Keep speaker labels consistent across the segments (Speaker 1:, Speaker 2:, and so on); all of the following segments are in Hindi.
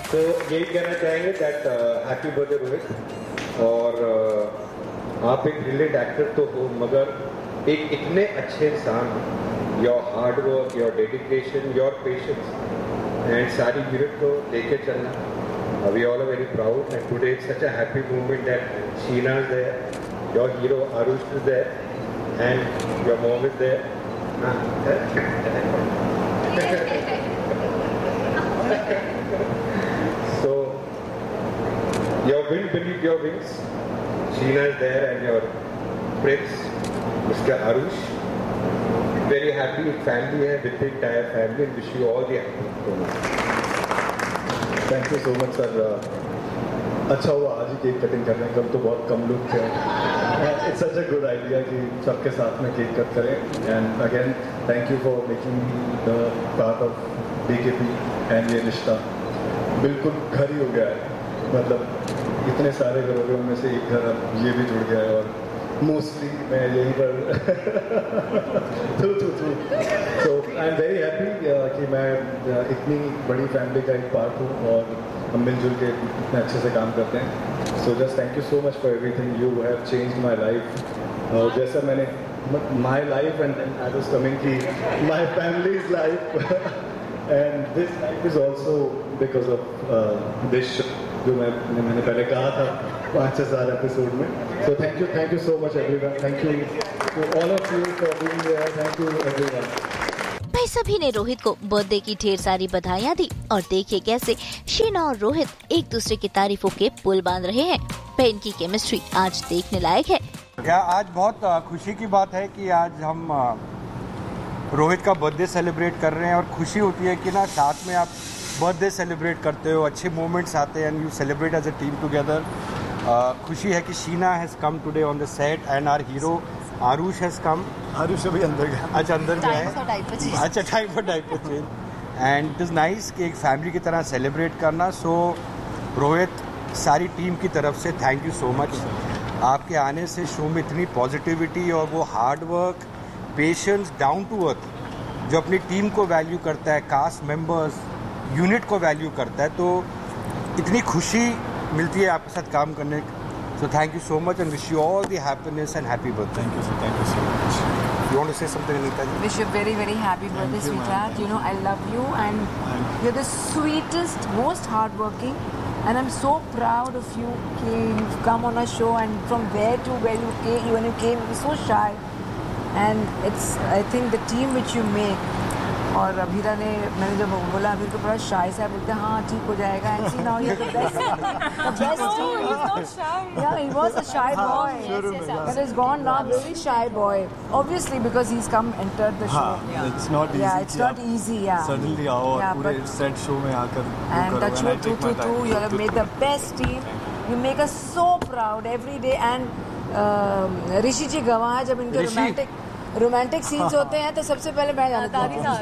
Speaker 1: तो यही कहना चाहेंगे दैट हैप्पी बर्थडे रोहित। और आप एक ब्रिलियंट एक्टर तो हो, मगर एक इतने अच्छे इंसान हो। Your hard work, your dedication, your patience and सारी यूनिट को लेके चलना, we all are very proud. And today it's such a happy moment that Sheena is there, your hero Aarush is there and your mom is there. So your wind beneath your wings, Sheena is there, and your prince, Mr. Arush. Very happy family है, with the entire family, and wish you all the happiness.
Speaker 2: Thank you so much sir. अच्छा हुआ आज ही केक कटिंग कर रहे हैं, कल तो बहुत कम लोग थे। It's such a good idea कि सबके साथ में केक कट करें। And again thank you for making the part of BKP and ये रिश्ता बिल्कुल घर ही हो गया है। मतलब इतने सारे घर हो गए, उनमें से एक घर अब ये भी जुड़ गया है और मोस्टली मैं यहीं पर through so I am very happy कि मैं इतनी बड़ी फैमिली का एक पार्ट हूँ और हम मिलजुल के इतने अच्छे से काम करते हैं। So just thank you so much for everything, you have changed my life. जैसा मैंने my life and I was coming की माई families life and this life is also because of this, जो मैंने पहले कहा था 5,000 एपिसोड में। So thank you so much everyone, thank you to all of you for being here, thank you everyone.
Speaker 3: भाई सभी ने रोहित को बर्थडे की ढेर सारी बधाइयाँ दी और देखिए कैसे शीना और रोहित एक दूसरे की तारीफों के पुल बांध रहे हैं। बहन की केमिस्ट्री आज देखने लायक है।
Speaker 4: आज बहुत खुशी की बात है कि आज हम रोहित का बर्थडे सेलिब्रेट कर रहे हैं और खुशी होती है कि ना साथ में आप बर्थडे सेलिब्रेट करते हो, अच्छे मोमेंट्स आते हैं and you celebrate as a team together. खुशी है कि Sheena has come today on the set and our hero Aarush has come.
Speaker 2: Aarush अभी अंदर गया।
Speaker 4: अच्छा अंदर गया है, अच्छा time for diaper change. And it is nice कि एक फैमिली की तरह सेलिब्रेट करना। सो रोहित, सारी टीम की तरफ से थैंक यू सो मच। आपके आने से शो में इतनी पॉजिटिविटी और वो hard work, patience, down to earth, जो अपनी टीम को वैल्यू करता है, कास्ट मेंबर्स, यूनिट को वैल्यू करता है, तो इतनी खुशी मिलती है आपके साथ काम करने। So thank you so much and wish you all the happiness and happy birthday.
Speaker 2: Thank you so much.
Speaker 4: You want to say something, Anita ji?
Speaker 5: Wish you a very, very happy birthday, sweetheart. You know, I love you and you're the sweetest, most hardworking. And I'm so proud of you. Okay, you've come on our show and from where to where you came, when you came, you were so shy. And it's, I think the team which you make. और अभीरा ने, मैंने जब बोला अभीर को बड़ा शाय से, बोलते हाँ ठीक हो जाएगा। And see now you're the best team.
Speaker 6: He's not shy.
Speaker 5: Yeah, he was a shy boy. But he's gone now, very shy boy. Obviously because he's come entered the show.
Speaker 2: It's not easy.
Speaker 5: Yeah, it's not easy. Yeah.
Speaker 2: Suddenly आओ और पूरे सेट शो में आकर
Speaker 5: and touch wood, you have made the best team. You make us so proud every day. And ऋषि जी गवाह, जब इनके रोमांटिक सीन्स होते हैं तो सबसे पहले मैं जानता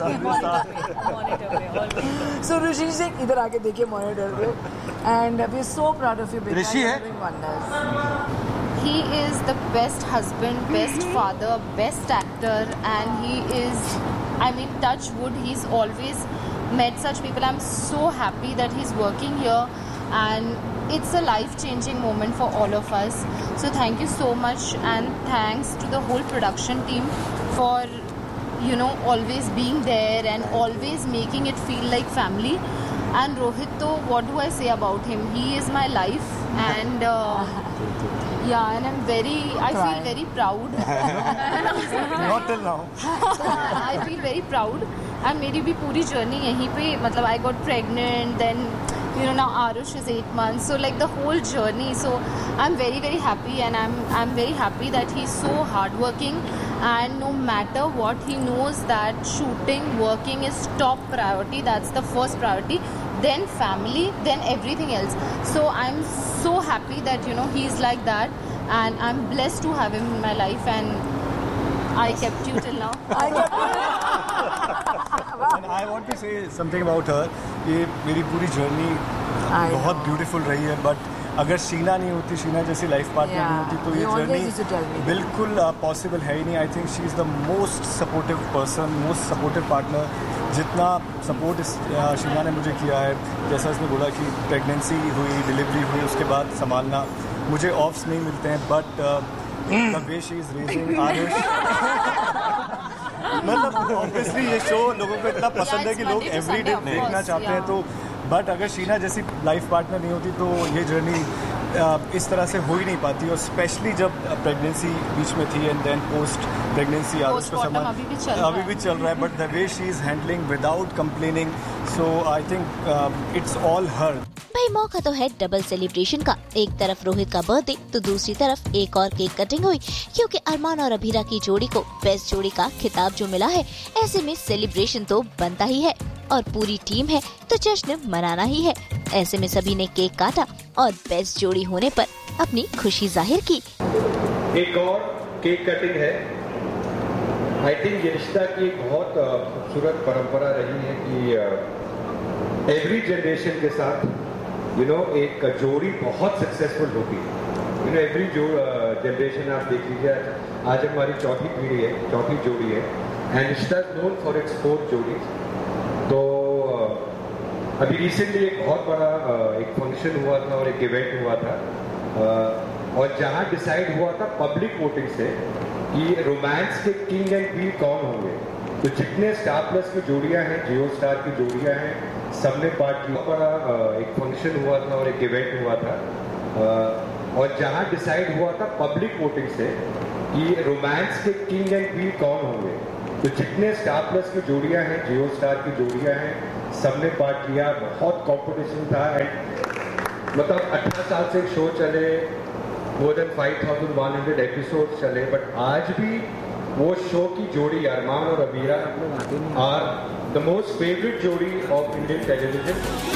Speaker 5: हूँ। सो ऋषि जी इधर आके देखिए मॉनिटर पे। And we are so proud of you बेटा,
Speaker 4: ऋषि है?
Speaker 6: He is the best husband, best father, best actor, and he is, I mean, touch wood, he's always met such people. I'm so happy that he's working here, and it's a life-changing moment for all of us. So thank you so much, and thanks to the whole production team for, you know, always being there and always making it feel like family. And Rohit, though, what do I say about him? He is my life, and yeah, and I feel very proud.
Speaker 2: Not till now.
Speaker 6: I feel very proud. And मेरी भी पूरी जर्नी यहीं पे, मतलब I got pregnant, then you know now Arush is 8 months, so like the whole journey. So I'm very, very happy, and I'm very happy that he's so hardworking, and no matter what, he knows that shooting, working is top priority. That's the first priority, then family, then everything else. So I'm so happy that, you know, he's like that, and I'm blessed to have him in my life, and I kept you till now.
Speaker 2: And I want to say something about her. ये मेरी पूरी जर्नी बहुत ब्यूटीफुल रही है, बट अगर शीना नहीं होती, शीना जैसी लाइफ पार्टनर नहीं होती तो ये जर्नी बिल्कुल पॉसिबल है ही नहीं. I think she is the most supportive person, most supportive partner. जितना सपोर्ट शीना ने मुझे किया है, जैसा उसने बोला कि प्रेगनेंसी हुई, डिलीवरी हुई, उसके बाद संभालना, मुझे ऑफ्स नहीं मिलते हैं, but the way she is raising Aarush, मतलब ऑब्वियसली ये शो लोगों को इतना पसंद है कि लोग एवरीडे देखना चाहते हैं. तो बट अगर शीना जैसी लाइफ पार्टनर नहीं होती तो ये जर्नी इस तरह से हो ही नहीं पाती. और स्पेशली जब प्रेगनेंसी बीच में थी and then post pregnancy Aarush को अभी भी चल रहा है, but the way she is handling without complaining, so I think it's all हर.
Speaker 3: भाई मौका तो है डबल सेलिब्रेशन का. एक तरफ रोहित का बर्थडे तो दूसरी तरफ एक और केक कटिंग हुई, क्योंकि अरमान और अभीरा की जोड़ी को बेस्ट जोड़ी का खिताब जो मिला है. ऐसे में सेलिब्रेशन तो बनता ही है और पूरी टीम है तो जश्न मनाना ही है. ऐसे में सभी ने केक काटा और बेस्ट जोड़ी होने पर अपनी खुशी जाहिर की.
Speaker 1: एक और केक कटिंग है. आई थिंक ये रिश्ता की एक बहुत खूबसूरत परंपरा रही है कि एवरी जनरेशन के साथ एक जोड़ी बहुत सक्सेसफुल होती है. एवरी जनरेशन आप देख लीजिए, आज हमारी चौथी पीढ़ी है, चौथी जोड़ी है, एंड रिश्ता इज नोन फॉर इट्स 4 जोड़ी. तो अभी रिसेंटली एक बहुत बड़ा एक फंक्शन हुआ था और एक इवेंट हुआ था, और जहां डिसाइड हुआ था पब्लिक वोटिंग से कि रोमांस के किंग एंड क्वीन कौन होंगे. तो जितने स्टार प्लस की जोड़ियां हैं, जियो स्टार की जोड़ियां हैं, सबने पार्ट किया. बड़ा एक फंक्शन हुआ था और एक इवेंट हुआ था, और जहां डिसाइड हुआ था पब्लिक वोटिंग से कि रोमांस के किंग एंड क्वीन कौन होंगे. तो जितने स्टार प्लस की जोड़ियां हैं, जियो स्टार की जोड़ियां हैं, सबने पार्ट किया. बहुत कंपटीशन था एंड मतलब 18 साल से शो चले, मोर देन 5100 एपिसोड चले, बट आज भी वो शो की जोड़ी अरमान और Abira are the most favourite जोड़ी ऑफ इंडियन टेलीविजन.